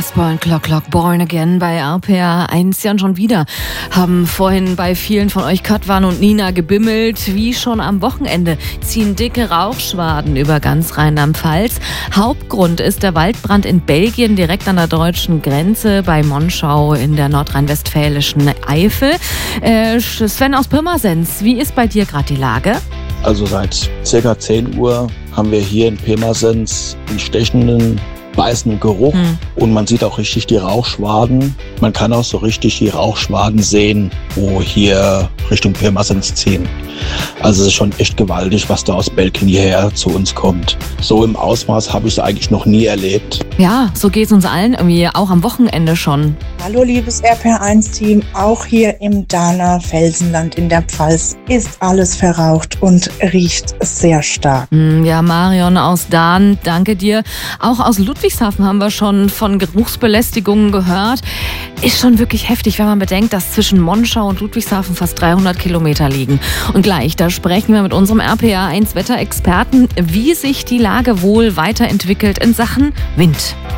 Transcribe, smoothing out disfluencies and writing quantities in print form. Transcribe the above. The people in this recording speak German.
Born Clock Clock Born Again bei RPR 1 ja schon wieder. Haben vorhin bei vielen von euch Katwan und Nina gebimmelt. Wie schon am Wochenende ziehen dicke Rauchschwaden über ganz Rheinland-Pfalz. Hauptgrund ist der Waldbrand in Belgien direkt an der deutschen Grenze bei Monschau in der nordrhein-westfälischen Eifel. Sven aus Pirmasens, wie ist bei dir gerade die Lage? Also seit ca. 10 Uhr haben wir hier in Pirmasens einen stechenden, beißenden Geruch und man sieht auch richtig die Rauchschwaden. Man kann auch so richtig die Rauchschwaden sehen, wo hier Richtung Pirmasens ziehen. Also es ist schon echt gewaltig, was da aus Belgien hierher zu uns kommt. So im Ausmaß habe ich es eigentlich noch nie erlebt. Ja, so geht es uns allen irgendwie, auch am Wochenende schon. Hallo liebes RPR1-Team, auch hier im Dahner Felsenland in der Pfalz ist alles verraucht und riecht sehr stark. Ja, Marion aus Dahn, danke dir. Auch aus Ludwigshafen haben wir schon von Geruchsbelästigungen gehört. Ist schon wirklich heftig, wenn man bedenkt, dass zwischen Monschau und Ludwigshafen fast 300 Kilometer liegen. Und gleich, da sprechen wir mit unserem RPR1-Wetterexperten, wie sich die Lage wohl weiterentwickelt in Sachen Wind.